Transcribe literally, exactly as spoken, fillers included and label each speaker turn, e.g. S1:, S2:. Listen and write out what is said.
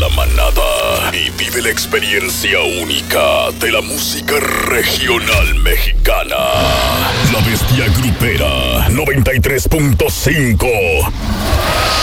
S1: la manada y vive la experiencia única de la música regional mexicana. La Bestia Grupera noventa y tres punto cinco.